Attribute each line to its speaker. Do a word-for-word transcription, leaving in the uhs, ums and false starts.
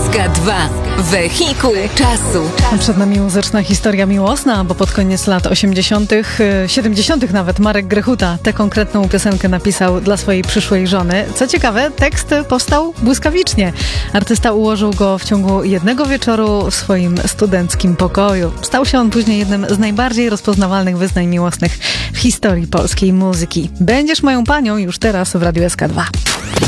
Speaker 1: S K dwa. Wehikuł czasu.
Speaker 2: Przed nami muzyczna historia miłosna, bo pod koniec lat osiemdziesiątych, siedemdziesiątych nawet Marek Grechuta tę konkretną piosenkę napisał dla swojej przyszłej żony. Co ciekawe, tekst powstał błyskawicznie. Artysta ułożył go w ciągu jednego wieczoru w swoim studenckim pokoju. Stał się on później jednym z najbardziej rozpoznawalnych wyznań miłosnych w historii polskiej muzyki. Będziesz moją panią już teraz w Radiu S K dwa.